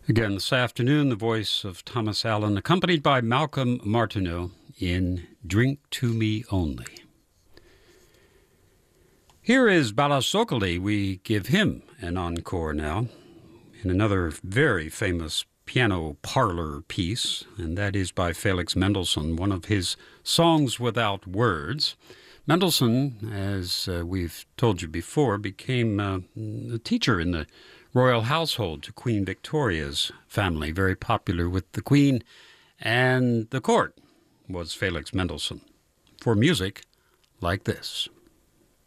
Again this afternoon, the voice of Thomas Allen, accompanied by Malcolm Martineau in Drink to Me Only. Here is Bala Sokoli. We give him an encore now in another very famous piano parlor piece, and that is by Felix Mendelssohn, one of his songs without words. Mendelssohn, as we've told you before, became a teacher in the royal household to Queen Victoria's family, very popular with the Queen and the court, was Felix Mendelssohn, for music like this.